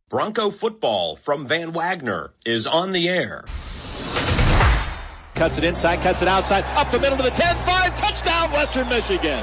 Bronco football from Van Wagner is on the air. Cuts it inside, cuts it outside, up the middle to the 10-5, touchdown Western Michigan.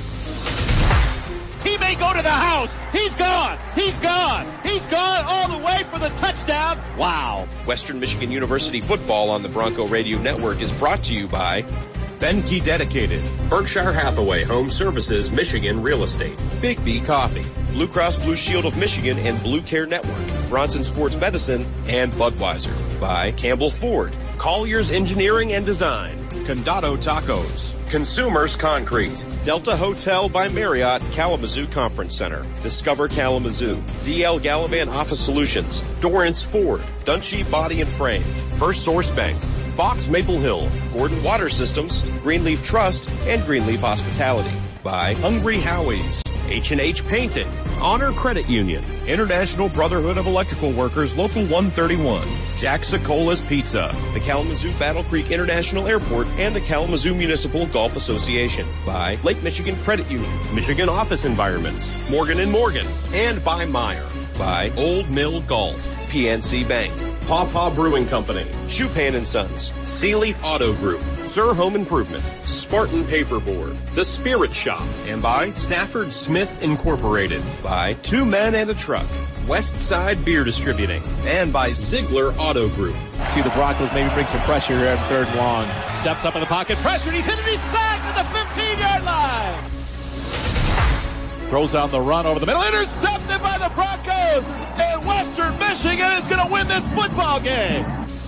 He may go to the house. He's gone. He's gone. He's gone all the way for the touchdown. Wow. Western Michigan University football on the Bronco Radio Network is brought to you by Benke Dedicated, Berkshire Hathaway Home Services, Michigan Real Estate, Big B Coffee, Blue Cross Blue Shield of Michigan and Blue Care Network, Bronson Sports Medicine, and Budweiser. By Campbell Ford, Collier's Engineering and Design, Condado Tacos, Consumers Concrete, Delta Hotel by Marriott Kalamazoo Conference Center, Discover Kalamazoo, DL Gallivan Office Solutions, Dorrance Ford, Dunshee Body and Frame, First Source Bank, Fox Maple Hill, Gordon Water Systems, Greenleaf Trust, and Greenleaf Hospitality. By Hungry Howie's, H&H Painting, Honor Credit Union, International Brotherhood of Electrical Workers, Local 131, Jack Sicola's Pizza, the Kalamazoo Battle Creek International Airport, and the Kalamazoo Municipal Golf Association. By Lake Michigan Credit Union, Michigan Office Environments, Morgan & Morgan, and by Meyer. By Old Mill Golf, PNC Bank, Paw Brewing Company, Chupan & Sons, Sealeaf Auto Group, Sir Home Improvement, Spartan Paperboard, The Spirit Shop, and by Stafford Smith Incorporated. By Two Men and a Truck, West Side Beer Distributing, and by Ziegler Auto Group. See the Broncos maybe bring some pressure here at third and long. Steps up in the pocket, pressure, he's hit it, he's sacked at the 15-yard line. Throws on the run over the middle, intercepted by the Broncos, and Western Michigan is going to win this football game.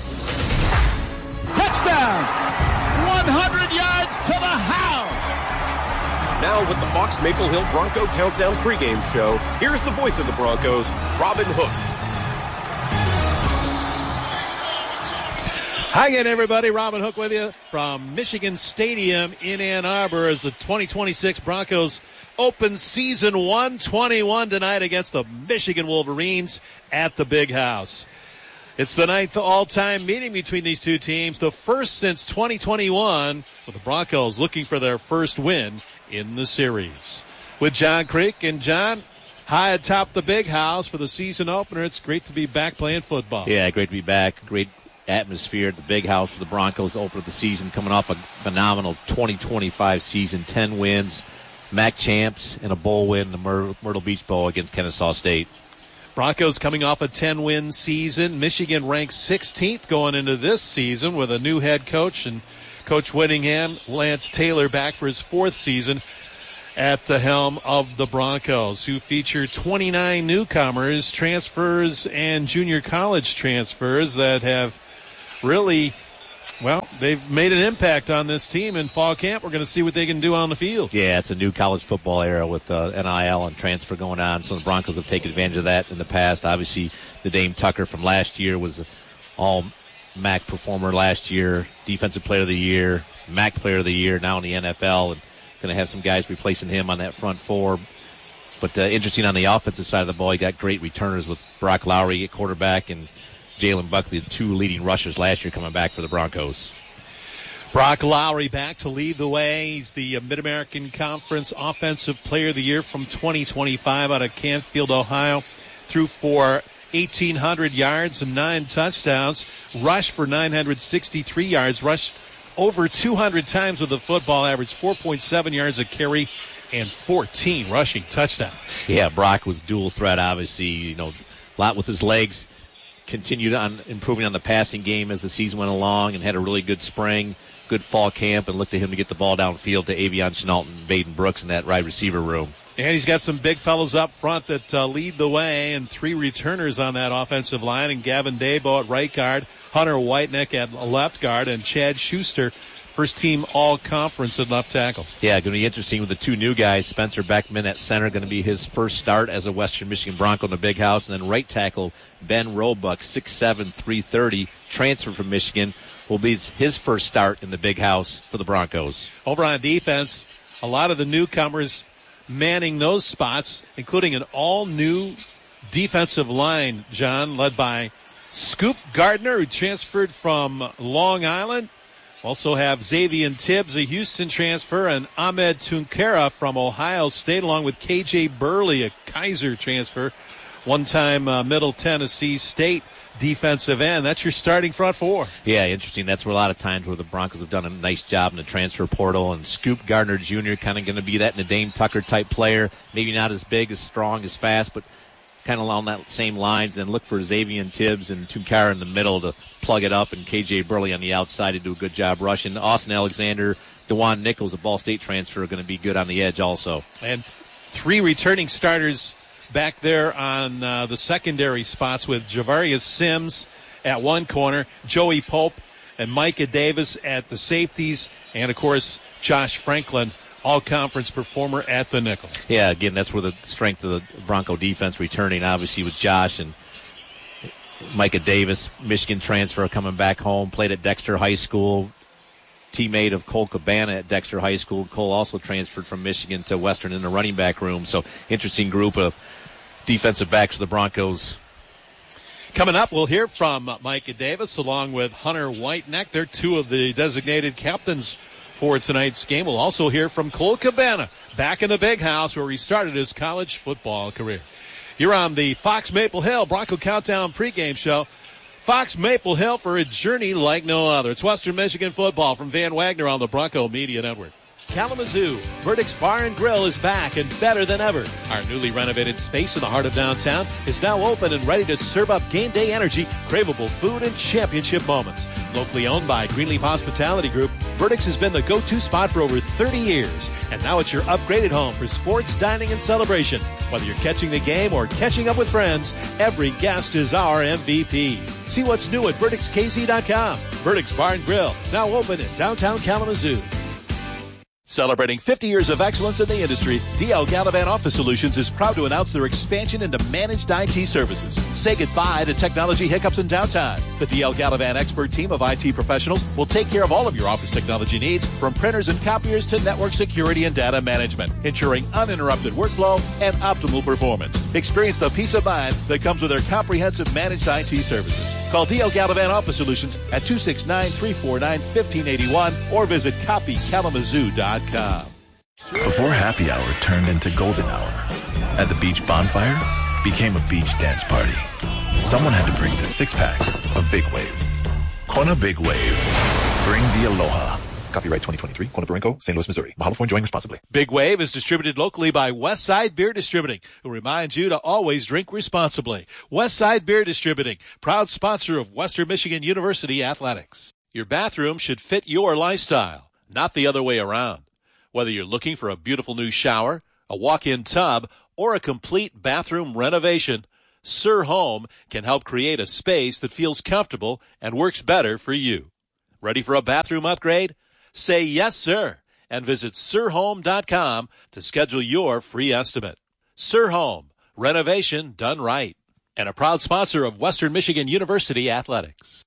Touchdown! 100 yards to the house. Now with the Fox Maple Hill Bronco Countdown pregame show, here's the voice of the Broncos, Robin Hook. Hi again, everybody. Robin Hook with you from Michigan Stadium in Ann Arbor as the 2026 Broncos open season 121 tonight against the Michigan Wolverines at the Big House. It's the 9th all-time meeting between these two teams, the first since 2021, with the Broncos looking for their first win in the series. With John Creek, and John, high atop the Big House for the season opener. It's great to be back playing football. Yeah, great to be back. Great atmosphere at the Big House for the Broncos to open the season, coming off a phenomenal 2025 season, 10 wins, MAC champs, and a bowl win, the Myrtle Beach Bowl against Kennesaw State. Broncos coming off a 10-win season. Michigan ranks 16th going into this season with a new head coach, and Coach Whittingham, Lance Taylor, back for his fourth season at the helm of the Broncos, who feature 29 newcomers, transfers, and junior college transfers that have really, well, they've made an impact on this team in fall camp. We're going to see what they can do on the field. Yeah, it's a new college football era with NIL and transfer going on. So the Broncos have taken advantage of that in the past. Obviously, the Dame Tucker from last year was all MAC performer last year, Defensive Player of the Year, MAC Player of the Year, now in the NFL, and going to have some guys replacing him on that front four. But interesting on the offensive side of the ball, you got great returners with Brock Lowry at quarterback and Jalen Buckley, the two leading rushers last year, coming back for the Broncos. Brock Lowry back to lead the way. He's the Mid-American Conference Offensive Player of the Year from 2025 out of Canfield, Ohio. Threw for 1,800 yards and 9 touchdowns. Rushed for 963 yards. Rushed over 200 times with the football. Averaged 4.7 yards a carry and 14 rushing touchdowns. Yeah, Brock was dual threat, obviously. A lot with his legs. Continued on improving on the passing game as the season went along and had a really good spring, good fall camp, and looked to him to get the ball downfield to Avion Chenault and Baden Brooks in that wide receiver room. And he's got some big fellows up front that lead the way, and 3 returners on that offensive line, and Gavin Dabo at right guard, Hunter Whiteneck at left guard, and Chad Schuster, first team all-conference at left tackle. Yeah, going to be interesting with the 2 new guys. Spencer Beckman at center, going to be his first start as a Western Michigan Bronco in the Big House. And then right tackle Ben Roebuck, 6'7", 330, transfer from Michigan, will be his first start in the Big House for the Broncos. Over on defense, a lot of the newcomers manning those spots, including an all-new defensive line, John, led by Scoop Gardner, who transferred from Long Island. Also have Xavier Tibbs, a Houston transfer, and Ahmed Tunkara from Ohio State, along with KJ Burley, a Kaiser transfer one-time Middle Tennessee State defensive end. That's your starting front four. Yeah, interesting. That's where a lot of times where the Broncos have done a nice job in the transfer portal. And Scoop Gardner Jr. kind of going to be that Dame Tucker type player. Maybe not as big, as strong, as fast, but kind of along that same lines. And look for Xavier Tibbs and Tunkara in the middle to plug it up, and KJ Burley on the outside to do a good job rushing. Austin Alexander, DeJuan Nichols, a Ball State transfer, are going to be good on the edge also. And 3 returning starters back there on the secondary spots with Javarius Sims at one corner, Joey Pope and Micah Davis at the safeties, and, of course, Josh Franklin, all-conference performer at the nickel. Yeah, again, that's where the strength of the Bronco defense returning, obviously, with Josh and Micah Davis, Michigan transfer coming back home, played at Dexter High School, teammate of Cole Cabana at Dexter High School. Cole also transferred from Michigan to Western in the running back room. So interesting group of defensive backs for the Broncos. Coming up, we'll hear from Micah Davis along with Hunter Whiteneck. They're 2 of the designated captains for tonight's game. We'll also hear from Cole Cabana back in the big house where he started his college football career. You're on the Fox Maple Hill Bronco Countdown pregame show. Fox Maple Hill for a journey like no other. It's Western Michigan football from Van Wagner on the Bronco Media Network. Kalamazoo, Verdict's Bar and Grill is back and better than ever. Our newly renovated space in the heart of downtown is now open and ready to serve up game day energy, craveable food, and championship moments. Locally owned by Greenleaf Hospitality Group, Verdict's has been the go-to spot for over 30 years. And now it's your upgraded home for sports, dining, and celebration. Whether you're catching the game or catching up with friends, every guest is our MVP. See what's new at VerdictsKC.com. Verdict's Bar and Grill, now open in downtown Kalamazoo. Celebrating 50 years of excellence in the industry, DL Gallivan Office Solutions is proud to announce their expansion into managed IT services. Say goodbye to technology hiccups and downtime. The DL Gallivan expert team of IT professionals will take care of all of your office technology needs, from printers and copiers to network security and data management, ensuring uninterrupted workflow and optimal performance. Experience the peace of mind that comes with their comprehensive managed IT services. Call DL Gallivan Office Solutions at 269-349-1581 or visit copykalamazoo.com. Before happy hour turned into golden hour, at the beach bonfire became a beach dance party. Someone had to bring the 6-pack of Big Waves. Kona Big Wave. Bring the aloha. Copyright 2023, Kona Barranco, St. Louis, Missouri. Mahalo for enjoying responsibly. Big Wave is distributed locally by Westside Beer Distributing, who reminds you to always drink responsibly. Westside Beer Distributing, proud sponsor of Western Michigan University Athletics. Your bathroom should fit your lifestyle, not the other way around. Whether you're looking for a beautiful new shower, a walk-in tub, or a complete bathroom renovation, Sir Home can help create a space that feels comfortable and works better for you. Ready for a bathroom upgrade? Say yes, sir, and visit sirhome.com to schedule your free estimate. Sir Home, renovation done right, and a proud sponsor of Western Michigan University Athletics.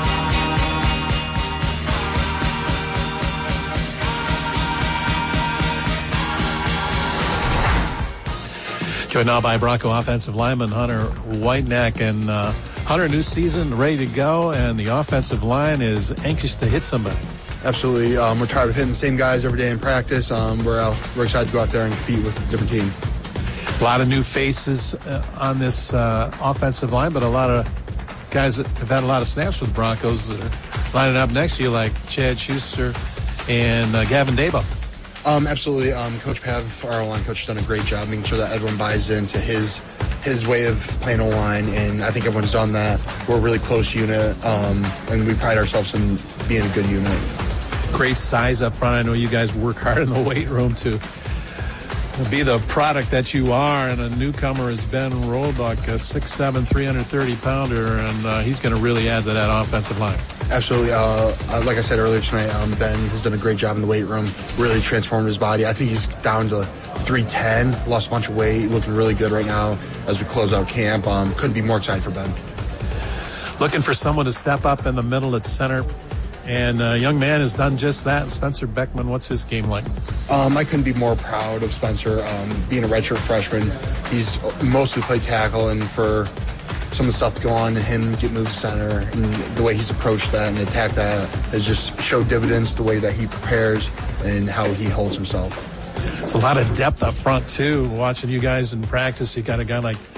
Joined now by Bronco offensive lineman Hunter Whiteneck. And Hunter, new season ready to go, and the offensive line is anxious to hit somebody. Absolutely. We're tired of hitting the same guys every day in practice. We're excited to go out there and compete with a different team. A lot of new faces on this offensive line, but a lot of guys that have had a lot of snaps for the Broncos that are lining up next to you, like Chad Schuster and Gavin Dabow. Absolutely. Coach Pav, our O-line coach, has done a great job making sure that everyone buys into his way of playing O-line, and I think everyone's done that. We're a really close unit, and we pride ourselves in being a good unit. Great size up front. I know you guys work hard in the weight room to be the product that you are, and a newcomer is Ben Roebuck, a 6'7", 330-pounder, and he's going to really add to that offensive line. Absolutely. Like I said earlier tonight, Ben has done a great job in the weight room, really transformed his body. I think he's down to 310, lost a bunch of weight, looking really good right now as we close out camp. Couldn't be more excited for Ben. Looking for someone to step up in the middle at center. And a young man has done just that. Spencer Beckman, what's his game like? I couldn't be more proud of Spencer. Being a redshirt freshman, he's mostly played tackle, and for some of the stuff to go on to him get moved to center, and the way he's approached that and attacked that has just showed dividends, the way that he prepares and how he holds himself. It's a lot of depth up front, too. Watching you guys in practice, you got a guy like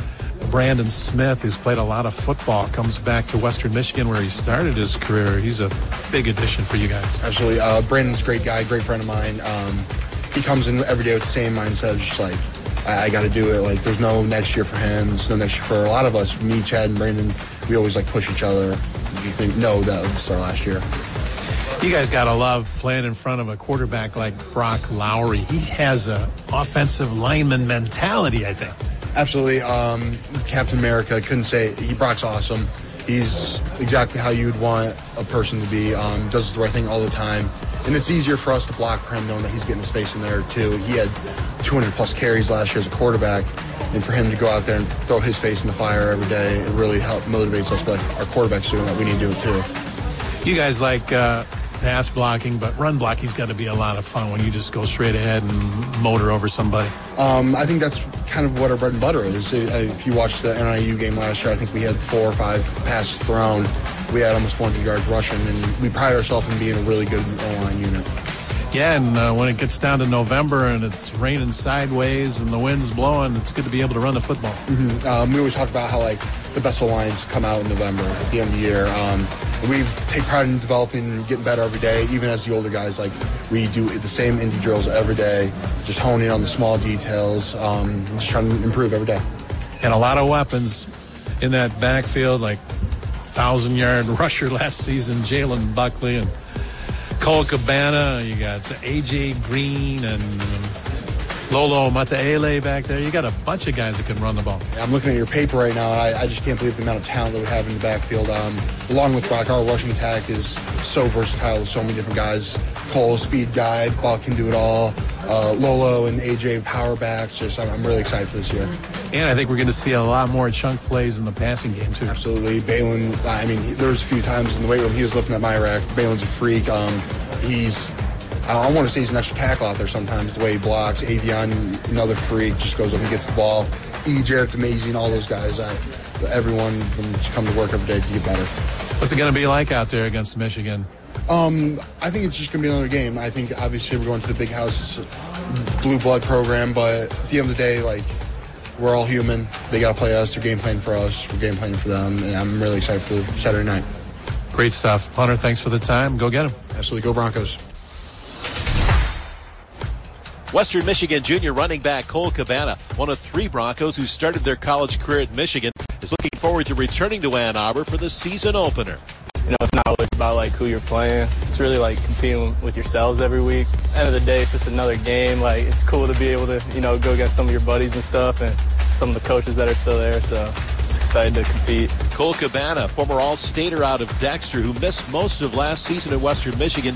Brandon Smith, who's played a lot of football, comes back to Western Michigan where he started his career. He's a big addition for you guys. Absolutely. Brandon's a great guy, great friend of mine. He comes in every day with the same mindset of just like, I got to do it. Like, there's no next year for him. There's no next year for a lot of us. Me, Chad, and Brandon, we always like push each other. You know that this is our last year. You guys got to love playing in front of a quarterback like Brock Lowry. He has an offensive lineman mentality, I think. Absolutely. Captain America, couldn't say it. Brock's awesome. He's exactly how you would want a person to be. Does the right thing all the time. And it's easier for us to block for him knowing that he's getting his face in there, too. He had 200-plus carries last year as a quarterback. And for him to go out there and throw his face in the fire every day, it really motivates us to be like, our quarterback's doing that. We need to do it, too. You guys like pass blocking, but run blocking's got to be a lot of fun when you just go straight ahead and motor over somebody. I think that's kind of what our bread and butter is. If you watched the NIU game last year, I think we had 4 or 5 passes thrown. We had almost 400 yards rushing, and we pride ourselves in being a really good O-line unit. Yeah, and when it gets down to November and it's raining sideways and the wind's blowing, it's good to be able to run the football. Mm-hmm. We always talk about how, like, the best O-lines come out in November at the end of the year. We take pride in developing and getting better every day, even as the older guys. Like, we do the same indie drills every day, just honing on the small details, just trying to improve every day. And a lot of weapons in that backfield, like 1,000-yard rusher last season, Jalen Buckley and Cole Cabana. You got A.J. Green and Lolo Mataele back there. You got a bunch of guys that can run the ball. I'm looking at your paper right now, and I just can't believe the amount of talent that we have in the backfield. Along with Brock, our rushing attack is so versatile with so many different guys. Cole, speed guy. Buck can do it all. Lolo and AJ, power backs. I'm really excited for this year. And I think we're going to see a lot more chunk plays in the passing game, too. Absolutely. Balin, there was a few times in the weight room he was lifting at my rack. Balin's a freak. I want to say he's an extra tackle out there sometimes, the way he blocks. Avion, another freak, just goes up and gets the ball. Jarrett's amazing, all those guys. Everyone just come to work every day to get better. What's it going to be like out there against Michigan? I think it's just going to be another game. I think, obviously, we're going to the big house, blue blood program, but at the end of the day, like, we're all human. They got to play us. They're game playing for us. We're game playing for them, and I'm really excited for Saturday night. Great stuff. Hunter, thanks for the time. Go get them. Absolutely. Go Broncos. Western Michigan junior running back Cole Cabana, one of 3 Broncos who started their college career at Michigan, is looking forward to returning to Ann Arbor for the season opener. It's not always about, like, who you're playing. It's really, like, competing with yourselves every week. End of the day, it's just another game. Like, it's cool to be able to, go against some of your buddies and stuff and some of the coaches that are still there. So just excited to compete. Cole Cabana, former All-Stater out of Dexter, who missed most of last season at Western Michigan,